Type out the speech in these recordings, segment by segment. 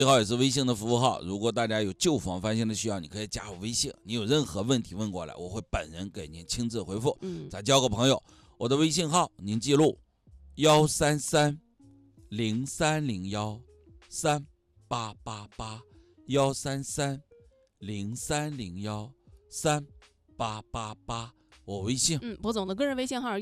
这号也是微信的服务号，如果大家有旧房翻新的需要，你可以加我微信，你有任何问题问过来，我会本人给您亲自回复。再交个朋友，我的微信号您记录13303013888，13303013888，我微信。 博总的个人微信号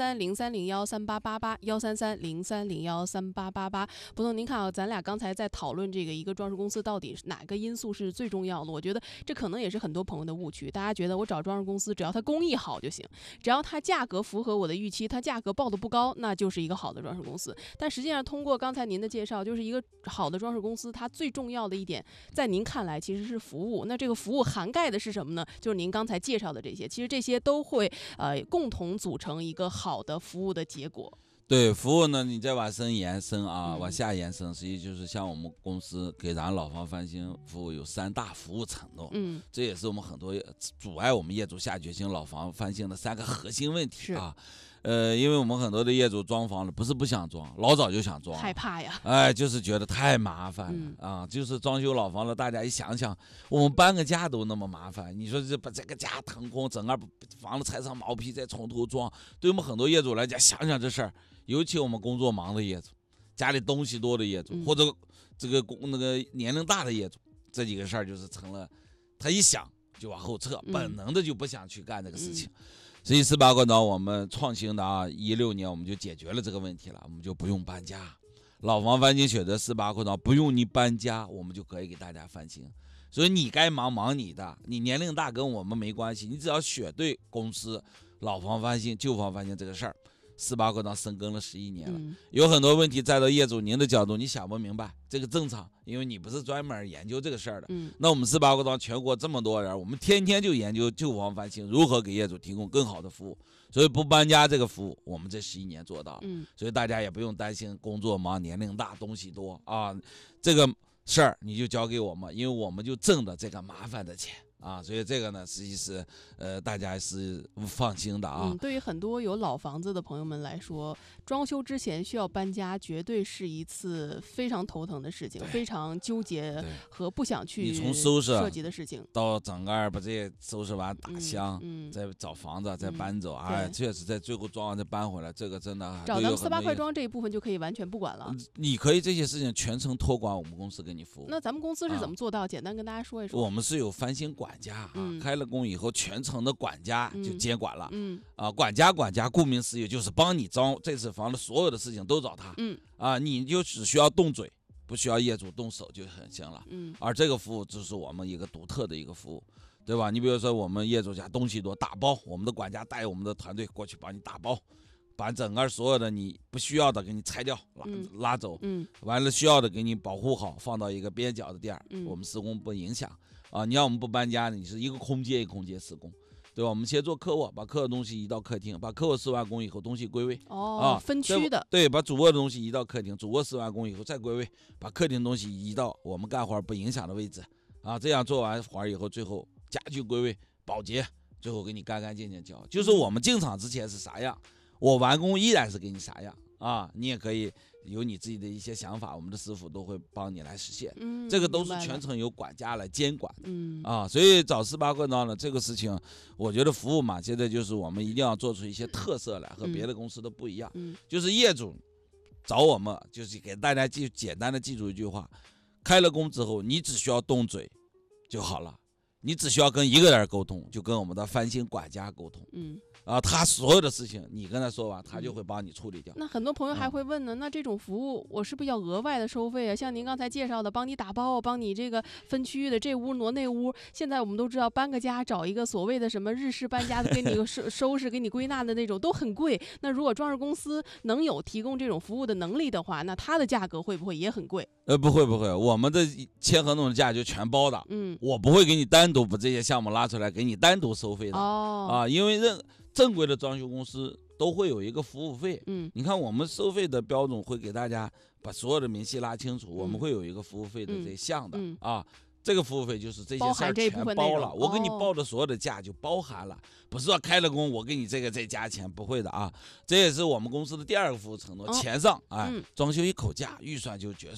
13303013888，13303013888。博总，您看啊，咱俩刚才在讨论这个一个装饰公司到底哪个因素是最重要的？我觉得这可能也是很多朋友的误区。大家觉得我找装饰公司，只要它工艺好就行，只要它价格符合我的预期，它价格报的不高，那就是一个好的装饰公司。但实际上，通过刚才您的介绍，就是一个好的装饰公司，它最重要的一点，在您看来其实是服务。那这个服务涵盖的是什么呢？就是您刚才介绍的这些，其实这些都会共同组成一个好的服务的结果。 对，服务呢，你再往深延伸啊，往下延伸，实际就是像我们公司给咱老房翻新服务有3大服务承诺，这也是我们很多阻碍我们业主下决心老房翻新的3个核心问题啊。因为我们很多的业主装房了，不是不想装，老早就想装， 害怕呀， 就是觉得太麻烦了啊。就是装修老房了，大家一想想，我们搬个家都那么麻烦，你说这把这个家腾空，整个房子拆成毛坯，再从头装，对我们很多业主来讲，想想这事儿，尤其我们工作忙的业主，家里东西多的业主，或者这个那个年龄大的业主，这几个事儿就是成了，他一想就往后撤，本能的就不想去干这个事情。所以18个呢，我们创新的16年我们就解决了这个问题了，我们就不用搬家，老房翻新选择18个呢，不用你搬家，我们就可以给大家翻新。所以你该忙你的，你年龄大跟我们没关系，你只要选对公司，老房翻新、旧房翻新这个事儿，18个呢深耕了11年了，有很多问题站到业主您的角度，你想不明白，这个正常，因为你不是专门研究这个事儿的。那我们18个呢，全国这么多人，我们天天就研究旧房翻新如何给业主提供更好的服务，所以不搬家这个服务，我们这11年做到了。所以大家也不用担心工作忙、年龄大、东西多啊，这个事儿你就交给我们，因为我们就挣的这个麻烦的钱。所以这个呢，实际是大家是放心的啊。 对于很多有老房子的朋友们来说，装修之前需要搬家，绝对是一次非常头疼的事情，非常纠结和不想去设计的事情。 到整个把这些收拾完，打箱，再找房子，再搬走，确实在最后装完再搬回来，这个真的找咱们48块装这一部分就可以完全不管了。 你可以这些事情全程托管我们公司给你服务。 那咱们公司是怎么做到？简单跟大家说一说。 我们是有翻新管家开了工以后，全程的管家就接管了。管家顾名思义就是帮你装这次房的所有的事情都找他。你就只需要动嘴，不需要业主动手就很行了。而这个服务就是我们一个独特的一个服务，对吧？你比如说我们业主家东西多，打包，我们的管家带我们的团队过去帮你打包，把整个所有的你不需要的给你拆掉，拉走，完了需要的给你保护好，放到一个边角的地儿，我们施工不影响。你要我们不搬家，你是一个空间一个空间施工，对吧？我们先做客卧，把客卧东西移到客厅，把客卧施完工以后东西归位。 分区的。 对，把主卧的东西移到客厅，主卧施完工以后再归位，把客厅东西移到我们干活不影响的位置。这样做完活以后，最后家具归位保洁，最后给你干干净净交。就是我们进场之前是啥样，我完工依然是给你啥样。你也可以有你自己的一些想法，我们的师傅都会帮你来实现。这个都是全程由管家来监管的。所以找18个呢，这个事情，我觉得服务嘛，现在就是我们一定要做出一些特色来，和别的公司都不一样。就是业主找我们，就是给大家简单的记住一句话：开了工之后，你只需要动嘴就好了，你只需要跟一个人沟通，就跟我们的翻新管家沟通。他所有的事情你跟他说完，他就会帮你处理掉。 那很多朋友还会问呢，那这种服务我是不是要额外的收费啊？像您刚才介绍的，帮你打包，帮你这个分区域的这屋挪那屋，现在我们都知道搬个家找一个所谓的什么日式搬家的，给你收拾给你归纳的那种都很贵。那如果装饰公司能有提供这种服务的能力的话，那它的价格会不会也很贵？ 不会，我们的签合同的价就全包的。我不会给你单独把这些项目拉出来给你单独收费的。因为正规的装修公司都会有一个服务费。你看我们收费的标准会给大家把所有的明细拉清楚，我们会有一个服务费的这项的。这个服务费就是这些事儿全包了，我给你报的所有的价就包含了，不是说开了工我给你这个再加钱，不会的啊。这也是我们公司的第2个服务承诺，钱上装修一口价，预算就决算，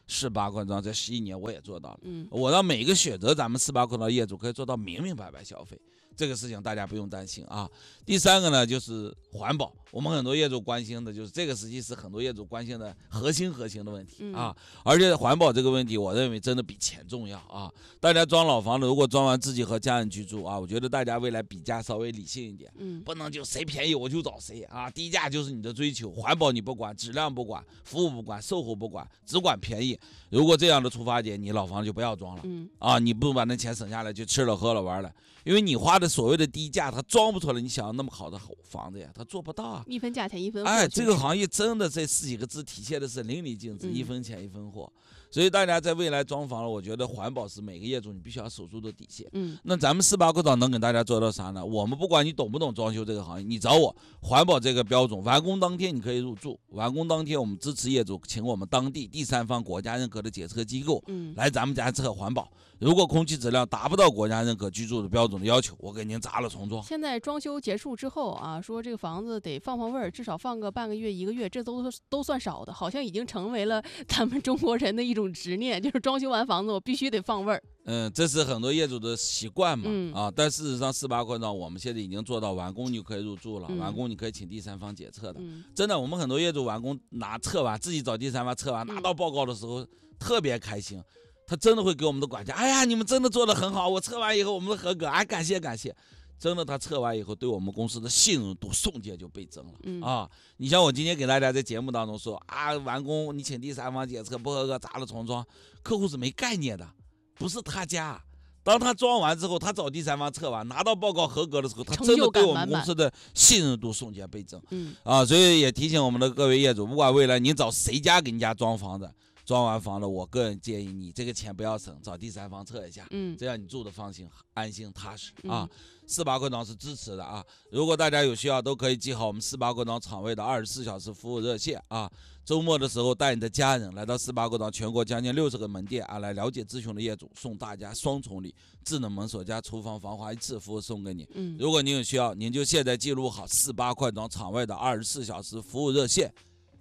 四八快装在11年我也做到了。我让每一个选择咱们四八快装业主可以做到明明白白消费，这个事情大家不用担心啊。第三个呢就是环保，我们很多业主关心的就是这个，实际是很多业主关心的核心的问题啊。而且环保这个问题，我认为真的比钱重要啊。大家装老房子，如果装完自己和家人居住啊，我觉得大家未来比价稍微理性一点，不能就谁便宜我就找谁啊，低价就是你的追求，环保你不管，质量不管，服务不管，售后不管，只管便宜。如果这样的出发点，你老房子就不要装了啊，你不把那钱省下来就吃了喝了玩了，因为你花的所谓的低价，它装不出来你想要那么好的房子呀，它做不到啊。 一分价钱一分货。 哎，这个行业真的这4几个字体现的是淋漓尽致，一分钱一分货。所以大家在未来装房了，我觉得环保是每个业主你必须要守住的底线。那咱们四八快装能给大家做到啥呢？我们不管你懂不懂装修这个行业，你找我，环保这个标准，完工当天你可以入住，完工当天我们支持业主请我们当地第三方国家认可的检测机构来咱们家测环保。如果空气质量达不到国家认可居住的标准的要求，我给您砸了重装。 现在装修结束之后啊，说这个房子得放味儿，至少放个半个月、1个月，这都算少的，好像已经成为了咱们中国人的一种执念，就是装修完房子我必须得放味儿。 这是很多业主的习惯嘛，但事实上四八快装我们现在已经做到完工你就可以入住了，完工你可以请第三方检测的。真的，我们很多业主完工测完自己找第三方测完拿到报告的时候特别开心。他真的会给我们的管家，哎呀，你们真的做得很好，我测完以后我们的合格，哎，感谢感谢。真的，他测完以后对我们公司的信任度瞬间就倍增了啊！你像我今天给大家在节目当中说啊，完工你请第三方检测不合格砸了重装，客户是没概念的，不是他家。当他装完之后，他找第三方测完拿到报告合格的时候，他真的对我们公司的信任度瞬间倍增所以也提醒我们的各位业主，不管未来您找谁家给你家装房子，装完房了，我个人建议你这个钱不要省，找第三方测一下，这样你住的放心、安心、踏实啊。四八快装是支持的啊，如果大家有需要，都可以记好我们四八快装厂卫的24小时服务热线啊。周末的时候带你的家人来到四八快装全国将近60个门店啊，来了解咨询的业主，送大家双重礼，智能门锁加厨房防滑一次服务送给你。如果您有需要，您就现在记录好四八快装厂卫的24小时服务热线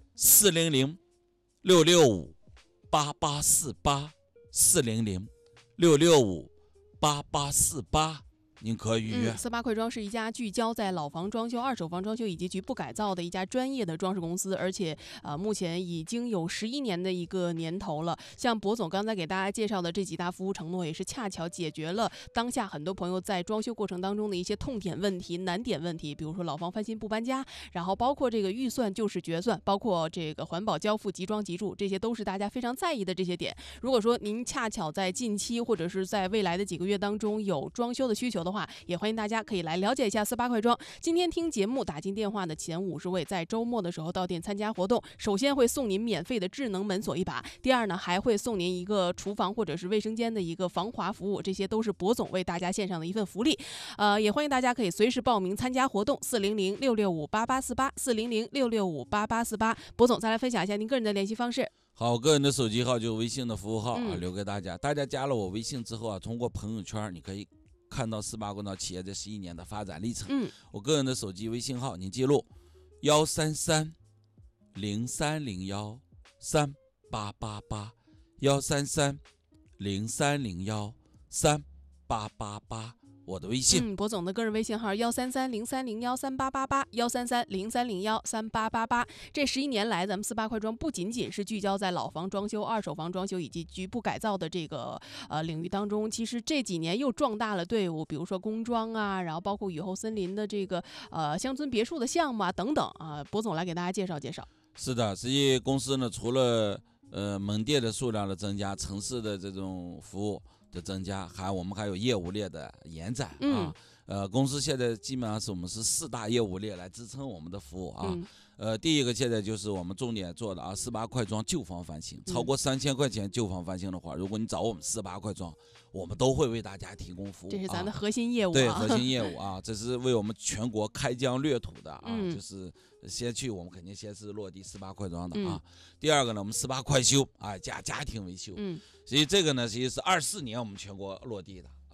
400-665-8848，400-665-8848，您可以预约。 四八快装是一家聚焦在老房装修、二手房装修以及局部改造的一家专业的装饰公司，而且目前已经有11年的一个年头了。像博总刚才给大家介绍的这几大服务承诺，也是恰巧解决了当下很多朋友在装修过程当中的一些痛点问题、难点问题，比如说老房翻新不搬家，然后包括这个预算就是决算，包括这个环保交付即装即住，这些都是大家非常在意的这些点。如果说您恰巧在近期或者是在未来的几个月当中有装修的需求的话，也欢迎大家可以来了解一下四八快装。今天听节目打进电话的前50位，在周末的时候到店参加活动，首先会送您免费的智能门锁一把，第二呢还会送您一个厨房或者是卫生间的一个防滑服务，这些都是博总为大家献上的一份福利。也欢迎大家可以随时报名参加活动，400-665-8848，400-665-8848。博总再来分享一下您个人的联系方式。 好，我个人的手机号就是微信的服务号留给大家。大家加了我微信之后啊，通过朋友圈你可以看到四八快装企业这11年的发展历程。我个人的手机微信号您记录133-0301-3888，133-0301-3888，我的微信。 博总的个人微信号133-0301-3888，133-0301-3888。这11年来，咱们四八快装不仅仅是聚焦在老房装修、二手房装修以及局部改造的这个领域当中，其实这几年又壮大了队伍，比如说工装啊，然后包括雨后森林的这个乡村别墅的项目啊等等啊，博总来给大家介绍介绍。 是的，实际公司呢，除了门店的数量的增加，城市的这种服务的增加，我们还有业务链的延展公司现在基本上是我们是4大业务链来支撑我们的服务第一个现在就是我们重点做的四八快装旧房翻新，超过3000块钱旧房翻新的话，如果你找我们四八快装，我们都会为大家提供服务。 这是咱的核心业务对，核心业务这是为我们全国开疆掠土的就是先去我们肯定先是落地四八快装的第二个呢，我们四八快修加家庭维修所以这个呢，其实是24年我们全国落地的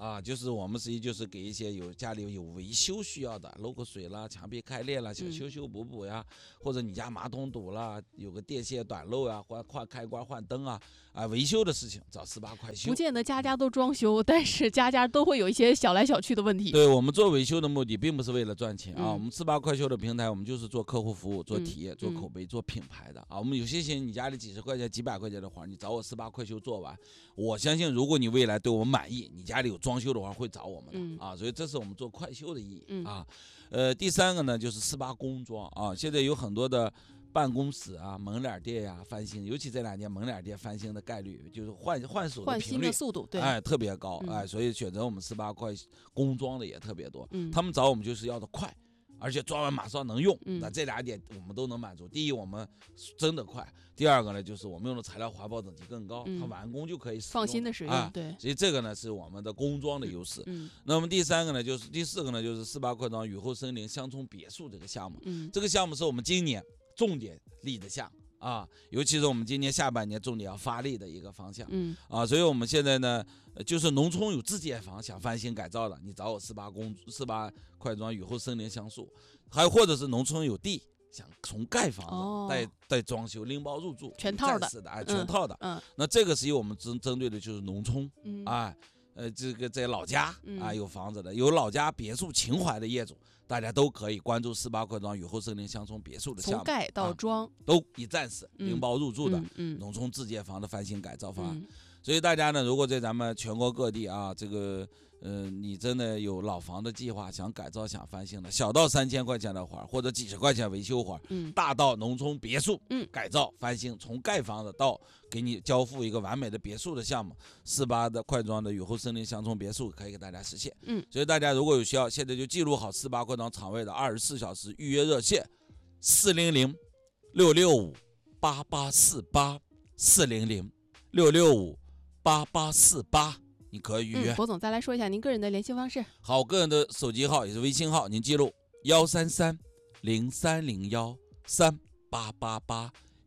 就是我们实际就是给一些家里有维修需要的，漏个水啦、墙壁开裂啦，想修补呀，或者你家马桶堵了，有个电线短漏呀，换开关、换灯维修的事情找18快修。 不见得家家都装修，但是家家都会有一些小来小去的问题。 对，我们做维修的目的并不是为了赚钱我们48快修的平台，我们就是做客户服务、做体验、做口碑、做品牌的我们有些你家里几十块钱、几百块钱的活，你找我48快修做完，我相信如果你未来对我们满意，你家里有装修的话会找我们的所以这是我们做快修的意义第三个呢就是48工装现在有很多的办公室门脸店呀翻新，尤其这2年门脸店翻新的概率就是换手的频率的速度特别高所以选择我们48快工装的也特别多他们找我们就是要的快，而且装完马上能用那这2点我们都能满足。第一，我们真的快；第二个呢，就是我们用的材料环保等级更高，它完工就可以使用， 放心的使用对， 所以这个呢是我们的工装的优势那么第三个呢就是第4个呢就是48快装雨后森林乡村别墅这个项目这个项目是我们今年重点立的项尤其是我们今年下半年重点要发力的一个方向所以我们现在呢就是农村有自建房想翻新改造的，你找我48快装雨后森林乡宿，还有或者是农村有地想重盖房子带装修拎包入住全套的全套的那这个实际我们针对的就是农村这个在老家有房子的，有老家别墅情怀的业主，大家都可以关注48快装雨后森林乡村别墅的项目， 从盖到装都一站式拎包入住的农村自建房的翻新改造方案所以大家呢，如果在咱们全国各地这个你真的有老房的计划，想改造、想翻新的，小到3000块钱的活，或者几十块钱维修活，大到农村别墅改造翻新，从盖房子到给你交付一个完美的别墅的项目，48的快装的雨后森林乡村别墅可以给大家实现所以大家如果有需要，现在就记录好48快装场位的24小时预约热线400-665-8848 400-665-8848你可以预约。 博总再来说一下您个人的联系方式。 好，我个人的手机号也是微信号，您记录133-0301-3888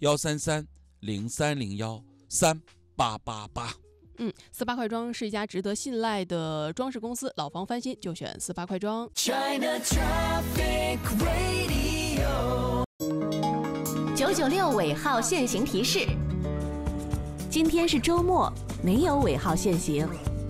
133-0301-3888。 48快装是一家值得信赖的装饰公司，老房翻新就选48快装。China Traffic Radio 996尾号限行提示：今天是周末，没有尾号限行。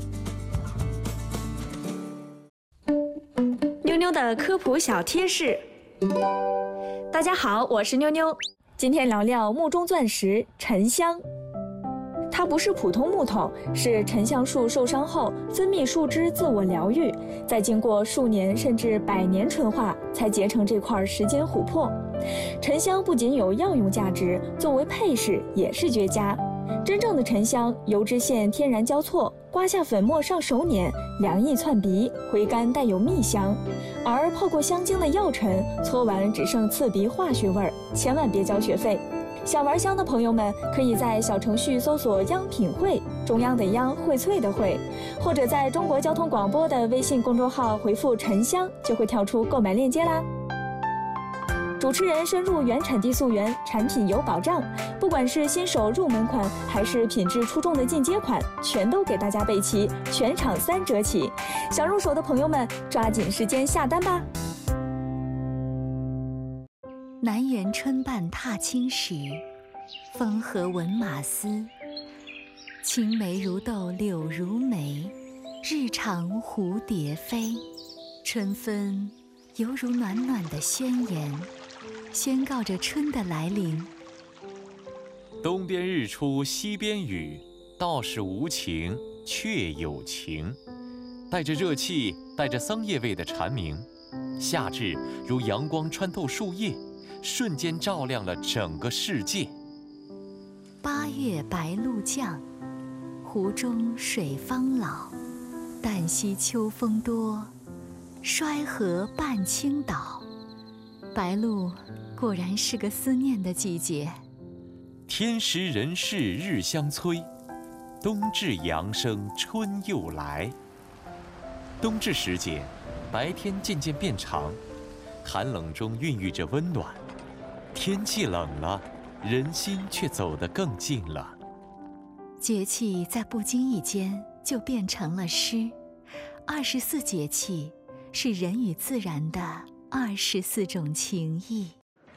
妞妞的科普小贴士。大家好，我是妞妞，今天聊聊木中钻石沉香。它不是普通木头，是沉香树受伤后分泌树脂自我疗愈，再经过数年甚至100年纯化，才结成这块时间琥珀。沉香不仅有药用价值，作为配饰也是绝佳。真正的沉香，油脂线天然交错，刮下粉末上手捻，凉意窜鼻，回甘带有蜜香。而泡过香精的药尘，搓完只剩刺鼻化学味儿，千万别交学费。想玩香的朋友们，可以在小程序搜索“央品汇”，中央的央，荟萃的荟，或者在中国交通广播的微信公众号回复“沉香”，就会跳出购买链接啦。主持人深入原产地溯源，产品有保障，不管是新手入门款，还是品质出众的进阶款，全都给大家备齐，全场3折起。想入手的朋友们，抓紧时间下单吧。 南园春半踏青时，风和闻马嘶。青梅如豆柳如眉，日长蝴蝶飞。春分犹如暖暖的宣言，宣告着春的来临。 东边日出西边雨，道是无晴却有晴。带着热气，带着桑叶味的蝉鸣，夏至如阳光穿透树叶，瞬间照亮了整个世界。 8月白露降，湖中水方老。旦夕秋风多，衰河半倾倒。白露果然是个思念的季节。 天时人事日相催，冬至阳生春又来。冬至时节，白天渐渐变长，寒冷中孕育着温暖。天气冷了，人心却走得更近了。 节气在不经意间就变成了诗， 24节气是人与自然的24种情谊。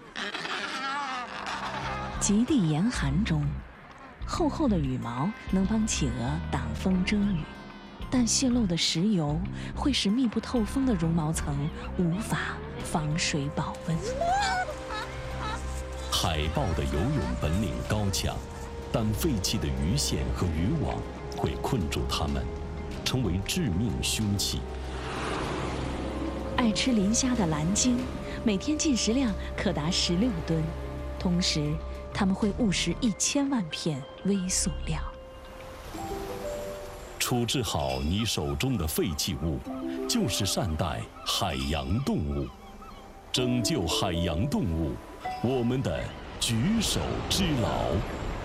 极地严寒中，厚厚的羽毛能帮企鹅挡风遮雨，但泄漏的石油会使密不透风的绒毛层无法防水保温。 海豹的游泳本领高强，但废弃的鱼线和渔网会困住它们，成为致命凶器。 爱吃磷虾的蓝鲸，每天进食量可达16吨，同时它们会误食1000万片微塑料。 处置好你手中的废弃物，就是善待海洋动物，拯救海洋动物，我们的举手之劳。